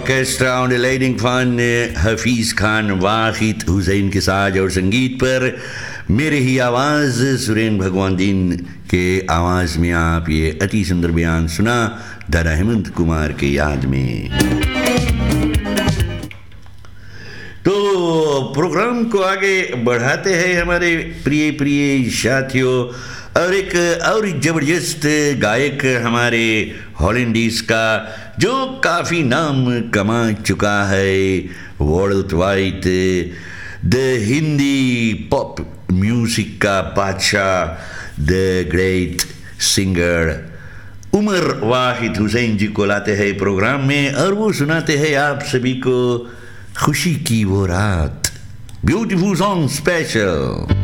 Orchestra on लाइडिंग फन हफीज खान वाहिद हुसैन के साज और संगीत पर मेरे ही आवाज़ सुरेंद्र भगवान दीन के आवाज़ में आप ये अति सुंदर बयान सुना दादा हेमंत कुमार के याद में। तो प्रोग्राम को आगे बढ़ाते हैं हमारे प्रिय प्रिय साथियों, और एक और ज़बरदस्त गायक हमारे हॉलैंडीज का जो काफ़ी नाम कमा चुका है वर्ल्ड वाइड, द हिंदी पॉप म्यूज़िक का बादशाह, द ग्रेट सिंगर उमर वाहिद हुसैन जी को लाते हैं प्रोग्राम में, और वो सुनाते हैं आप सभी को खुशी की वो रात, ब्यूटीफुल सॉन्ग स्पेशल।